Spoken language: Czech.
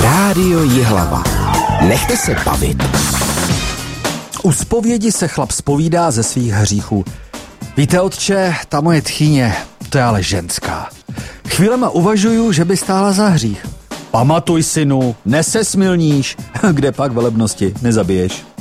Rádio Jihlava. Nechte se bavit. U zpovědi se chlap zpovídá ze svých hříchů. Víte, otče, ta moje tchýně, to je ale ženská. Chvílema uvažuju, že by stála za hřích. Pamatuj, synu, nesesmilníš, kde pak velebnosti nezabiješ.